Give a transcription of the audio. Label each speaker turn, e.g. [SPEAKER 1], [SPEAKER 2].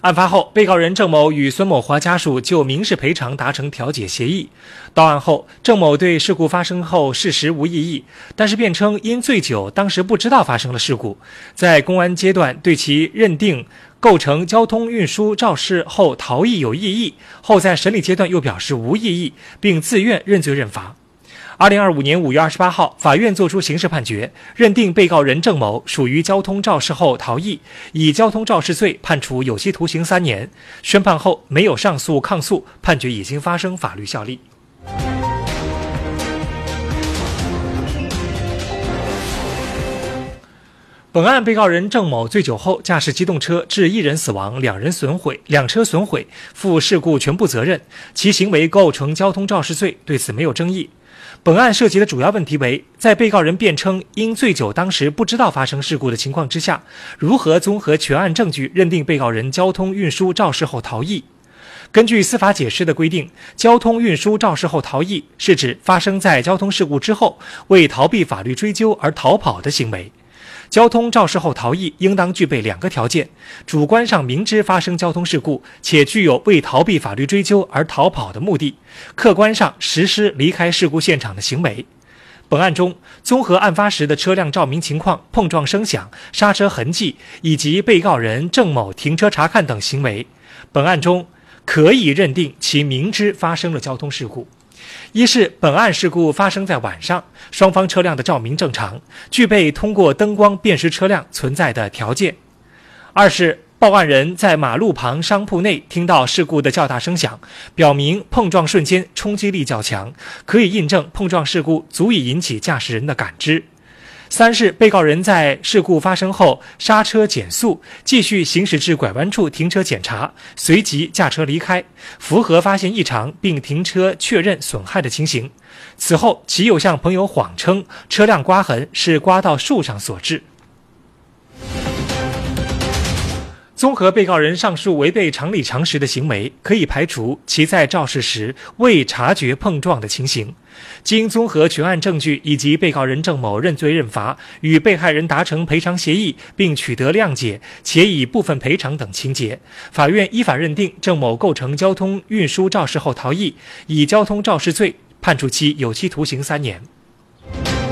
[SPEAKER 1] 案发后，被告人郑某与孙某华家属就民事赔偿达成调解协议。到案后，郑某对事故发生后事实无异议，但是辩称因醉酒，当时不知道发生了事故，在公安阶段对其认定构成交通运输肇事后逃逸有异议，后在审理阶段又表示无异议，并自愿认罪认罚。2025年5月28号，法院作出刑事判决，认定被告人郑某属于交通肇事后逃逸，以交通肇事罪判处有期徒刑3年。宣判后没有上诉抗诉，判决已经发生法律效力。本案被告人郑某醉酒后驾驶机动车致1人死亡，2人损毁，2车损毁，负事故全部责任，其行为构成交通肇事罪，对此没有争议。本案涉及的主要问题为，在被告人辩称因醉酒当时不知道发生事故的情况之下，如何综合全案证据认定被告人交通运输肇事后逃逸。根据司法解释的规定，交通运输肇事后逃逸是指发生在交通事故之后，为逃避法律追究而逃跑的行为。交通肇事后逃逸应当具备2个条件：主观上明知发生交通事故，且具有为逃避法律追究而逃跑的目的；客观上实施离开事故现场的行为。本案中，综合案发时的车辆照明情况、碰撞声响、刹车痕迹以及被告人郑某停车查看等行为，本案中可以认定其明知发生了交通事故。一是本案事故发生在晚上，双方车辆的照明正常，具备通过灯光辨识车辆存在的条件；二是报案人在马路旁商铺内听到事故的较大声响，表明碰撞瞬间冲击力较强，可以印证碰撞事故足以引起驾驶人的感知；三是被告人在事故发生后刹车减速，继续行驶至拐弯处停车检查，随即驾车离开，符合发现异常并停车确认损害的情形。此后其有向朋友谎称车辆刮痕是刮到树上所致。综合被告人上述违背常理常识的行为，可以排除其在肇事时未察觉碰撞的情形。经综合全案证据以及被告人郑某认罪认罚，与被害人达成赔偿协议，并取得谅解，且以部分赔偿等情节，法院依法认定郑某构成交通运输肇事后逃逸，以交通肇事罪判处其有期徒刑3年。